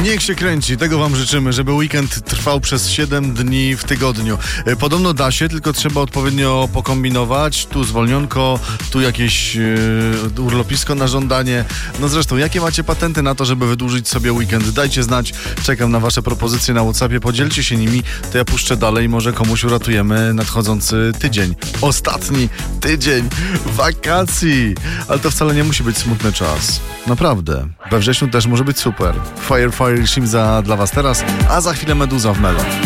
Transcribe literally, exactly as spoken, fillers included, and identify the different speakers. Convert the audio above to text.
Speaker 1: Niech się kręci, tego wam życzymy, żeby weekend trwał przez siedem dni w tygodniu. Podobno da się, tylko trzeba odpowiednio pokombinować. Tu zwolnionko, tu jakieś yy, urlopisko na żądanie. No zresztą, jakie macie patenty na to, żeby wydłużyć sobie weekend? Dajcie znać, czekam na wasze propozycje na WhatsAppie, podzielcie się nimi, to ja puszczę dalej, może komuś uratujemy nadchodzący tydzień. Ostatni tydzień wakacji. Ale to wcale nie musi być smutny czas. Naprawdę. We wrześniu też może być super. Fire Fire Shimza dla was teraz, a za chwilę Meduza w Melo.